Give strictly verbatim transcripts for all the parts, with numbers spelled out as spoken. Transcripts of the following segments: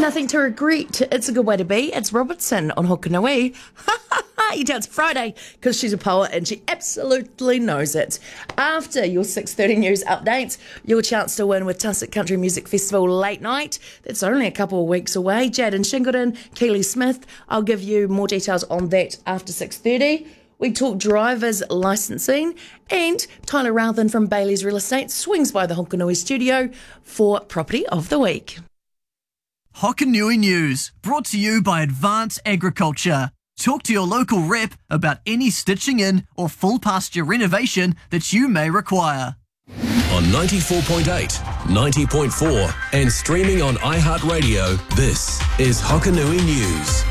Nothing to regret. It's a good way to be. It's Robertson on Hokanui. You know, it's Friday because she's a poet and she absolutely knows it. After your six thirty news updates, your chance to win with Tussock Country Music Festival late night. That's only a couple of weeks away. Jad and Shingleton, Keely Smith. I'll give you more details on that after six thirty. We talk drivers licensing, and Tyler Routhen from Bailey's Real Estate swings by the Hokanui studio for Property of the Week. Hokanui News, brought to you by Advance Agriculture. Talk to your local rep about any stitching in or full pasture renovation that you may require. On ninety-four point eight, ninety point four and streaming on iHeartRadio, this is Hokanui News.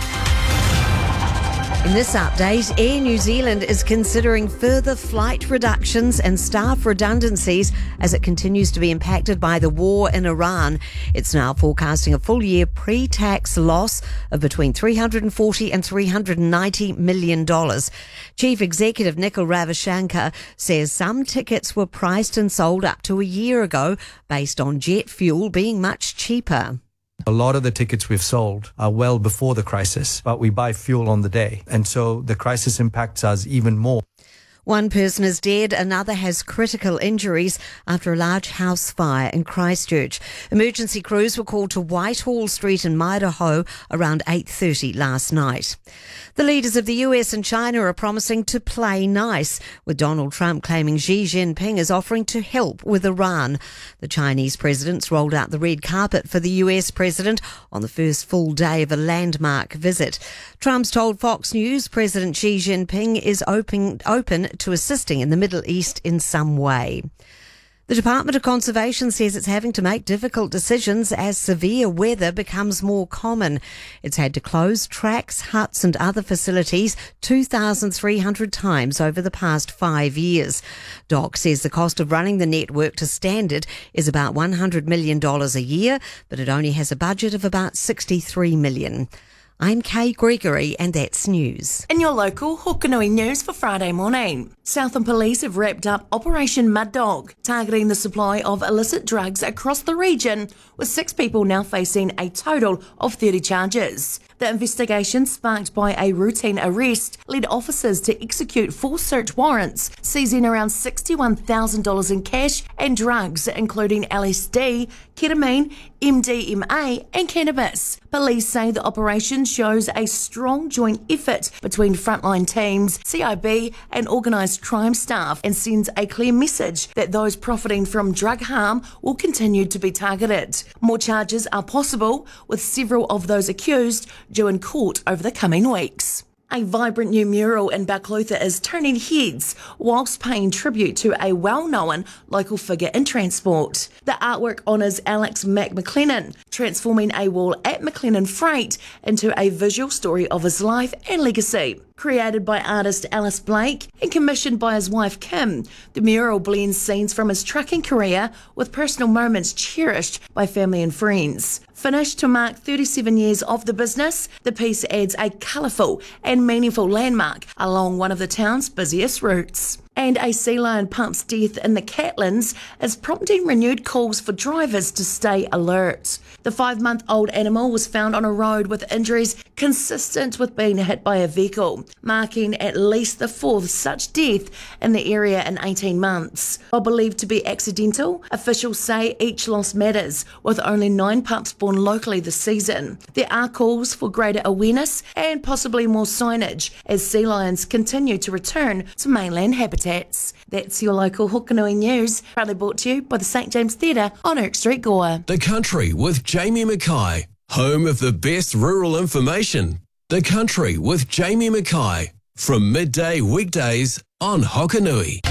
In this update, Air New Zealand is considering further flight reductions and staff redundancies as it continues to be impacted by the war in Iran. It's now forecasting a full year pre-tax loss of between three hundred forty and three hundred ninety million dollars. Chief Executive Nikhil Ravichandran says some tickets were priced and sold up to a year ago based on jet fuel being much cheaper. A lot of the tickets we've sold are well before the crisis, but we buy fuel on the day. And so the crisis impacts us even more. One person is dead, another has critical injuries after a large house fire in Christchurch. Emergency crews were called to Whitehall Street in Maidaho around eight thirty last night. The leaders of the U S and China are promising to play nice, with Donald Trump claiming Xi Jinping is offering to help with Iran. The Chinese presidents rolled out the red carpet for the U S president on the first full day of a landmark visit. Trump's told Fox News President Xi Jinping is open, open to assisting in the Middle East in some way. The Department of Conservation says it's having to make difficult decisions as severe weather becomes more common. It's had to close tracks, huts and other facilities two thousand three hundred times over the past five years. D O C says the cost of running the network to standard is about one hundred million dollars a year, but it only has a budget of about sixty-three million dollars. I'm Kay Gregory and that's news. In your local Hokanui News for Friday morning, Southern Police have wrapped up Operation Mud Dog, targeting the supply of illicit drugs across the region, with six people now facing a total of thirty charges. The investigation, sparked by a routine arrest, led officers to execute four search warrants, seizing around sixty-one thousand dollars in cash and drugs, including L S D, ketamine, M D M A and cannabis. Police say the operation shows a strong joint effort between frontline teams, C I B and organised crime staff, and sends a clear message that those profiting from drug harm will continue to be targeted. More charges are possible, with several of those accused due in court over the coming weeks. A vibrant new mural in Balclutha is turning heads whilst paying tribute to a well-known local figure in transport. The artwork honours Alex Mac McLennan, transforming a wall at McLennan Freight into a visual story of his life and legacy. Created by artist Alice Blake and commissioned by his wife Kim, the mural blends scenes from his trucking career with personal moments cherished by family and friends. Finished to mark thirty-seven years of the business, the piece adds a colourful and meaningful landmark along one of the town's busiest routes. And a sea lion pup's death in the Catlins is prompting renewed calls for drivers to stay alert. The five-month-old animal was found on a road with injuries consistent with being hit by a vehicle, marking at least the fourth such death in the area in eighteen months. While believed to be accidental, officials say each loss matters, with only nine pups born locally this season. There are calls for greater awareness and possibly more signage as sea lions continue to return to mainland habitats. That's your local Hokanui News, proudly brought to you by the Saint James Theatre on Erk Street, Gore. The Country with Jamie Mackay, home of the best rural information. The Country with Jamie Mackay, from midday weekdays on Hokanui.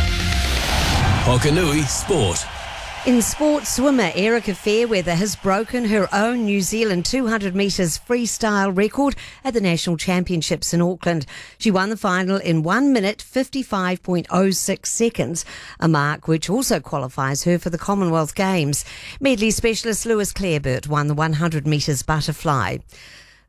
Hokanui Sport. In sport, swimmer Erica Fairweather has broken her own New Zealand two hundred metres freestyle record at the National Championships in Auckland. She won the final in one minute fifty-five point oh six seconds, a mark which also qualifies her for the Commonwealth Games. Medley specialist Lewis Clareburt won the one hundred metres butterfly.